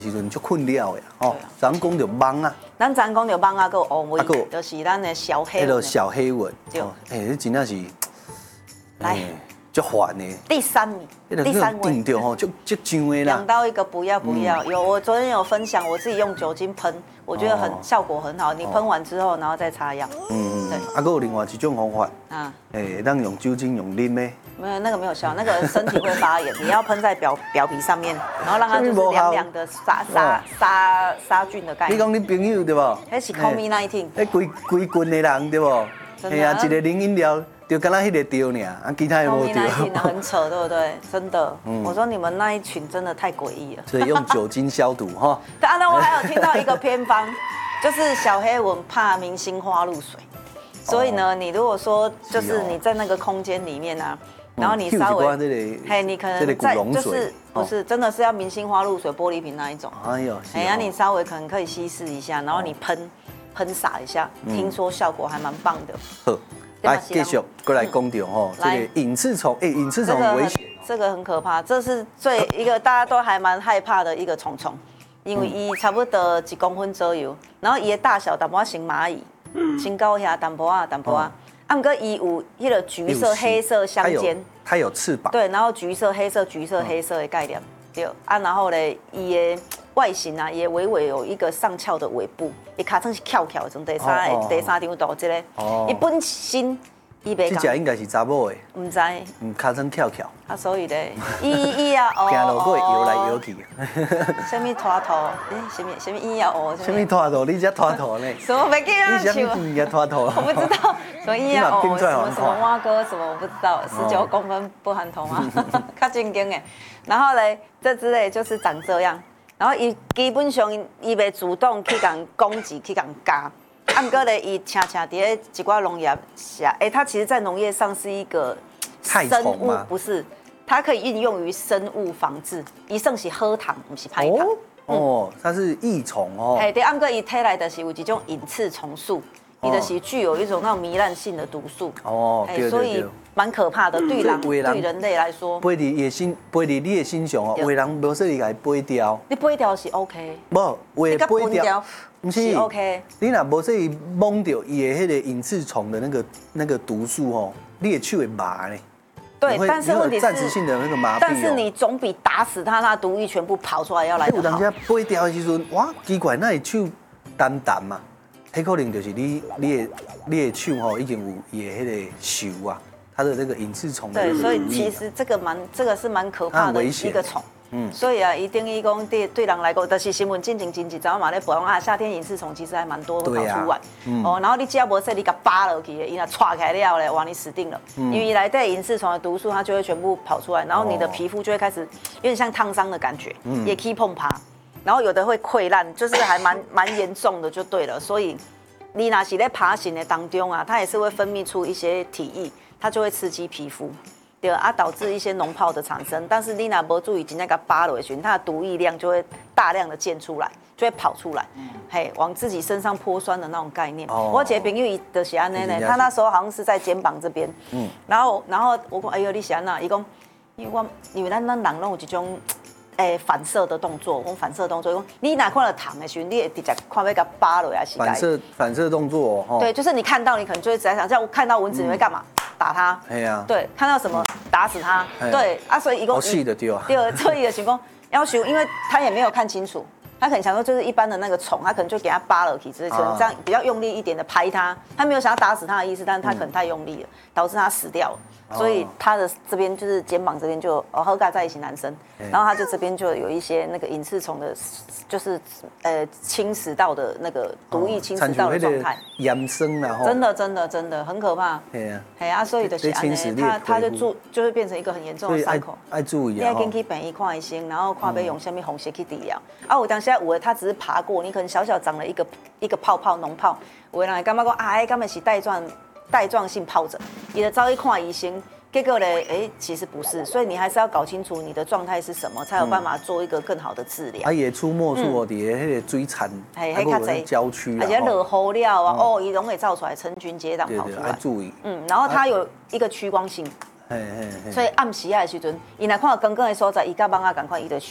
时阵就困了呀，哦，咱讲着蚊啊， 咱讲到蚊啊，个乌尾，就是咱的小黑蚊。 小黑蚊，哦，这真正是， 来， 就烦的。 第三名， 第三位定掉吼，就上的啦。 两到一个不要，有我昨天有分享，我自己用酒精喷，我觉得效果很好。你喷完之后，然后再擦药。对。 还有另外一种方法，当用酒精用啉的。 没有那个没有效，那个身体会发炎。你要喷在表皮上面，然后让它就是凉凉的杀菌的概念。 你讲你朋友对不？ 那是 COVID-19。 那规群的人对不？哎呀，一个啉饮料。就刚刚那个丢呢，其他也没丢。 很扯，对不对？真的，我说你们那一群真的太诡异了。 所以用酒精消毒哈。 当然，我还有听到一个偏方，就是小黑蚊怕明星花露水，所以呢，你如果说就是你在那个空间里面啊，然后你稍微，你可能在就是不是真的是要明星花露水玻璃瓶那一种。哎呦，你稍微可能可以稀释一下，然后你喷洒一下，听说效果还蛮棒的。 来，继续过来讲到吼，这个隐刺虫，隐刺虫很危险， 这个很可怕，这是一个大家都还蛮害怕的一个虫虫，因为它差不多1公分左右，然后它的大小淡薄像蚂蚁，身高遐淡薄啊，啊，不过它有那个橘色、黑色相间， 它有翅膀， 对，然后橘色、黑色的概念，对啊，然后呢，它的外形啊，也微微有一个上翘的尾部，伊卡层是翘翘的，从第三张图这个，伊本身伊袂讲。 这只应该是查某的。 唔知。 卡层翘翘。 啊，所以咧，伊啊哦。 行路过摇来摇去。 什么拖头？什么伊啊哦？ 什么拖头？你只拖头呢？ 什么没给人你什么物件拖头？ 我不知道。什么伊啊哦？什么蛙哥？什么我不知道。19公分不含头吗？较正经诶。然后嘞，这只嘞就是长这样。然后伊基本上伊袂主动去讲攻击，去讲加。啊，不过咧，伊恰恰伫一寡农业下，它其实在农业上是一个生物，不是，它可以运用于生物防治。伊算是好糖，不是歹糖。 它是益虫哦。 对，啊，不过伊体内就是有一种隐刺虫素，伊就是具有一种那种糜烂性的毒素。所以蛮可怕的，对人类来说。 飞伫你的身上哦，有的人无说你甲伊飞掉。 你飞掉是 OK。 无，有的飞掉，不是 OK。 你若无说伊摸到伊的迄个隐刺虫的那个毒素哦，你的手会麻呢。 对，但是问题是暂时性的那个麻痹。 但是你总比打死它，它毒液全部跑出来要来得好。 有人飞掉的时阵，哇，奇怪，那手淡淡嘛，迄可能就是你的手吼已经有伊的迄个锈啊。它的那个隐刺虫对，所以其实这个是蛮可怕的一个虫。所以啊，一定义讲对人来讲，就是新闻进前几早嘛咧报讲啊，夏天隐刺虫其实还蛮多会跑出来。然后你只要无说你给扒了去，伊那踹开了咧，哇，你死定了。因为来带隐刺虫的毒素，它就会全部跑出来，然后你的皮肤就会开始有点像烫伤的感觉，也可以碰爬，然后有的会溃烂，就是还蛮严重的就对了。所以你若是在爬行的当中啊，它也是会分泌出一些体液。它就会刺激皮肤，对啊，导致一些脓泡的产生。但是你若无注意，今天给它扒了去，它的毒液量就会大量的溅出来，就会跑出来，往自己身上泼酸的那种概念。我姐朋友就是安尼呢，他那时候好像是在肩膀这边，然后我讲，哎呦，你是安那？伊讲，因为咱人拢有一种。反射的动作，讲反射动作，讲你哪看到糖的时候，你会直接看要给它扒落来是反射动作哦。 对，就是你看到，你可能就会直接想，像看到蚊子你会干嘛？打它。哎呀。对，看到什么打死它。对啊，所以一共。 好细的丢啊。 第二，所以的情况要求，因为他也没有看清楚，他可能想说就是一般的那个虫，他可能就给它扒了去，只是可能这样比较用力一点的拍它，他没有想要打死它的意思，但是他可能太用力了，导致它死掉了。所以他的这边就是肩膀这边就和盖在一起男生，然后他就这边就有一些那个隐刺虫的，就是侵蚀到的那个毒液侵蚀到的状态， 炎生啦， 真的很可怕。对啊，所以就是安尼，他就会变成一个很严重的伤口。 爱注意啊， 你要跟去病院看医生，然后看要用什么方式去治疗。啊，有当时有的他只是爬过，你可能小小长了一个泡泡脓泡，有的人会感觉讲啊，根本是带状性疱疹，你的早去看医生，结果呢，其实不是，所以你还是要搞清楚你的状态是什么，才有办法做一个更好的治疗。 也出没处哦，伫迄个水产，还有郊区而且落雨了啊，伊拢会造出来，成群结党跑出来。 要注意。 然后它有一个趋光性，所以暗时的时阵，伊若看到光光的所在，伊甲蚊仔同款，伊就咻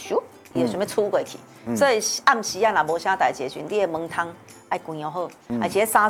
伊就想要出过去。所以暗时啊，若无啥代志时，你的门窗爱关好，而且杀